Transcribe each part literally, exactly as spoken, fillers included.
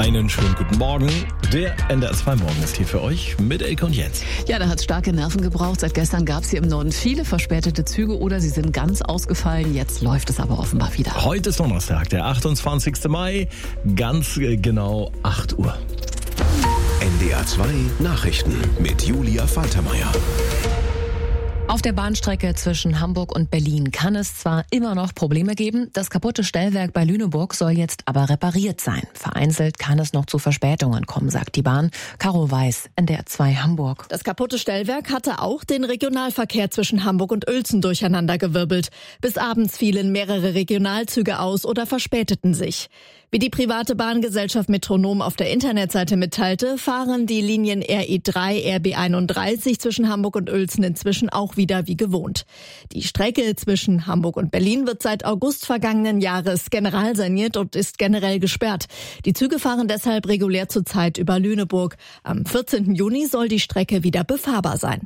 Einen schönen guten Morgen. Der N D R zwei Morgen ist hier für euch mit Elke und Jens. Ja, da hat es starke Nerven gebraucht. Seit gestern gab es hier im Norden viele verspätete Züge oder sie sind ganz ausgefallen. Jetzt läuft es aber offenbar wieder. Heute ist Donnerstag, der achtundzwanzigsten Mai, ganz genau acht Uhr. N D R zwei Nachrichten mit Julia Faltermeier. Auf der Bahnstrecke zwischen Hamburg und Berlin kann es zwar immer noch Probleme geben, das kaputte Stellwerk bei Lüneburg soll jetzt aber repariert sein. Vereinzelt kann es noch zu Verspätungen kommen, sagt die Bahn. Caro Weiß, N D R zwei Hamburg. Das kaputte Stellwerk hatte auch den Regionalverkehr zwischen Hamburg und Uelzen durcheinandergewirbelt. Bis abends fielen mehrere Regionalzüge aus oder verspäteten sich. Wie die private Bahngesellschaft Metronom auf der Internetseite mitteilte, fahren die Linien R E drei, R B einunddreißig zwischen Hamburg und Uelzen inzwischen auch wieder wie gewohnt. Die Strecke zwischen Hamburg und Berlin wird seit August vergangenen Jahres generalsaniert und ist generell gesperrt. Die Züge fahren deshalb regulär zurzeit über Lüneburg. Am vierzehnten Juni soll die Strecke wieder befahrbar sein.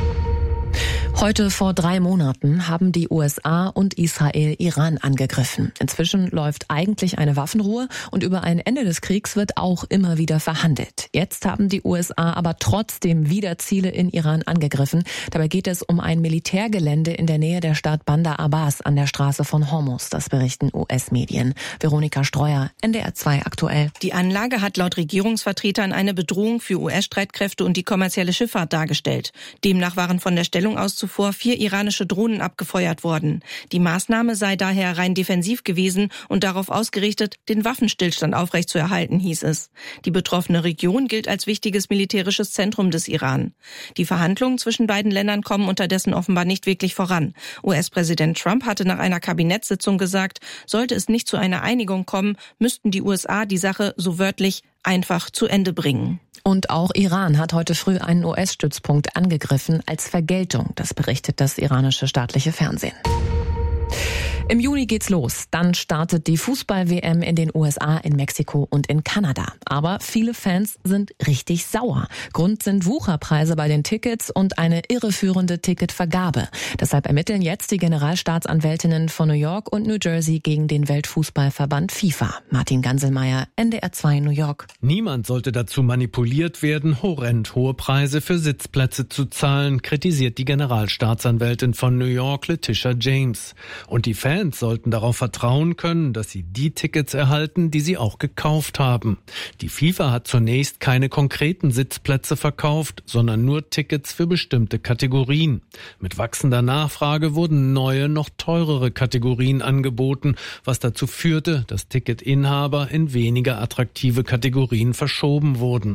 Heute vor drei Monaten haben die U S A und Israel Iran angegriffen. Inzwischen läuft eigentlich eine Waffenruhe und über ein Ende des Kriegs wird auch immer wieder verhandelt. Jetzt haben die U S A aber trotzdem wieder Ziele in Iran angegriffen. Dabei geht es um ein Militärgelände in der Nähe der Stadt Bandar Abbas an der Straße von Hormuz. Das berichten U S-Medien. Veronika Streuer, N D R zwei aktuell. Die Anlage hat laut Regierungsvertretern eine Bedrohung für U S-Streitkräfte und die kommerzielle Schifffahrt dargestellt. Demnach waren von der Stellung aus zuvor vier iranische Drohnen abgefeuert worden. Die Maßnahme sei daher rein defensiv gewesen und darauf ausgerichtet, den Waffenstillstand aufrechtzuerhalten, hieß es. Die betroffene Region gilt als wichtiges militärisches Zentrum des Iran. Die Verhandlungen zwischen beiden Ländern kommen unterdessen offenbar nicht wirklich voran. U S-Präsident Trump hatte nach einer Kabinettssitzung gesagt, sollte es nicht zu einer Einigung kommen, müssten die U S A die Sache so wörtlich einfach zu Ende bringen. Und auch Iran hat heute früh einen U S-Stützpunkt angegriffen als Vergeltung. Das berichtet das iranische staatliche Fernsehen. Im Juni geht's los. Dann startet die Fußball-W M in den U S A, in Mexiko und in Kanada. Aber viele Fans sind richtig sauer. Grund sind Wucherpreise bei den Tickets und eine irreführende Ticketvergabe. Deshalb ermitteln jetzt die Generalstaatsanwältinnen von New York und New Jersey gegen den Weltfußballverband FIFA. Martin Ganselmeier, N D R zwei New York. Niemand sollte dazu manipuliert werden, horrend hohe Preise für Sitzplätze zu zahlen, kritisiert die Generalstaatsanwältin von New York, Letitia James. Und die Fans sollten darauf vertrauen können, dass sie die Tickets erhalten, die sie auch gekauft haben. Die FIFA hat zunächst keine konkreten Sitzplätze verkauft, sondern nur Tickets für bestimmte Kategorien. Mit wachsender Nachfrage wurden neue, noch teurere Kategorien angeboten, was dazu führte, dass Ticketinhaber in weniger attraktive Kategorien verschoben wurden.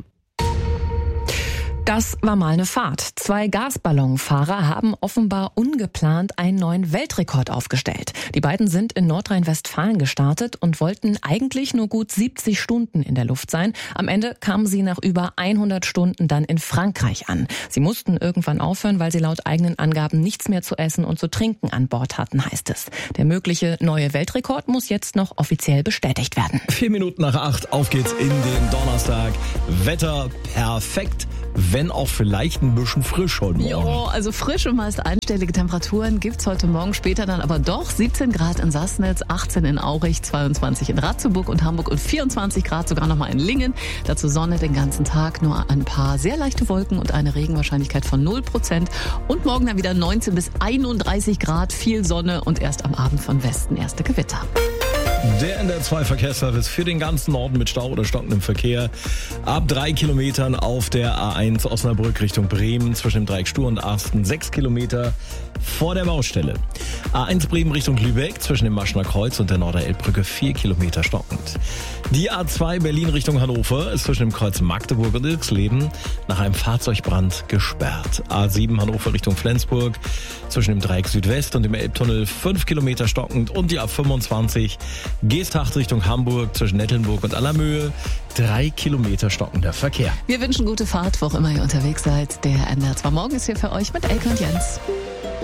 Das war mal eine Fahrt. Zwei Gasballonfahrer haben offenbar ungeplant einen neuen Weltrekord aufgestellt. Die beiden sind in Nordrhein-Westfalen gestartet und wollten eigentlich nur gut siebzig Stunden in der Luft sein. Am Ende kamen sie nach über hundert Stunden dann in Frankreich an. Sie mussten irgendwann aufhören, weil sie laut eigenen Angaben nichts mehr zu essen und zu trinken an Bord hatten, heißt es. Der mögliche neue Weltrekord muss jetzt noch offiziell bestätigt werden. Vier Minuten nach acht, auf geht's in den Donnerstag. Wetter perfekt, wenn auch vielleicht ein bisschen frisch heute Morgen. Jo, also frische, meist einstellige Temperaturen gibt's heute Morgen, später dann aber doch siebzehn Grad in Sassnitz, achtzehn in Aurich, zweiundzwanzig in Ratzeburg und Hamburg und vierundzwanzig Grad sogar nochmal in Lingen. Dazu Sonne den ganzen Tag, nur ein paar sehr leichte Wolken und eine Regenwahrscheinlichkeit von null Prozent. Und morgen dann wieder neunzehn bis einunddreißig Grad, viel Sonne und erst am Abend von Westen erste Gewitter. Der N D R zwei Verkehrsservice für den ganzen Norden mit Stau oder stockendem Verkehr. Ab drei Kilometern auf der A eins Osnabrück Richtung Bremen zwischen dem Dreieck Stur und Arsten. Sechs Kilometer vor der Baustelle. A eins Bremen Richtung Lübeck zwischen dem Maschner Kreuz und der Norderelbbrücke. Vier Kilometer stockend. Die A zwei Berlin Richtung Hannover ist zwischen dem Kreuz Magdeburg und Ilksleben nach einem Fahrzeugbrand gesperrt. A sieben Hannover Richtung Flensburg zwischen dem Dreieck Südwest und dem Elbtunnel. Fünf Kilometer stockend. Und die A fünfundzwanzig Geesthacht Richtung Hamburg zwischen Nettelnburg und Allermöhe. Drei Kilometer stockender Verkehr. Wir wünschen gute Fahrt, wo auch immer ihr unterwegs seid. Der N D R zwei Morgen ist hier für euch mit Elke und Jens.